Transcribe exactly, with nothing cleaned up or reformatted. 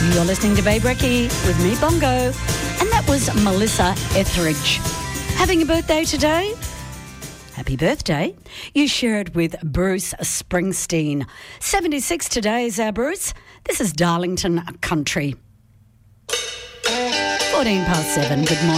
You're listening to Babe Recce with me, Bongo, and that was Melissa Etheridge. Having a birthday today? Happy birthday. You share it with Bruce Springsteen. seventy-six today is our Bruce. This is Darlington Country. fourteen past seven. Good morning.